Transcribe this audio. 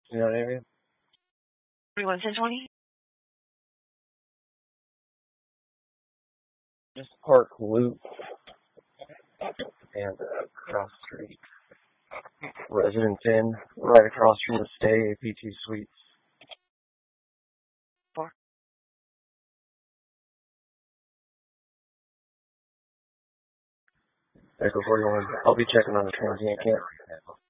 You know that area? 41 Central. Just Park Loop and cross street. Residence Inn, right across from the Stay AP2 Suites. 4. Echo 41. I'll be checking on the transient camp.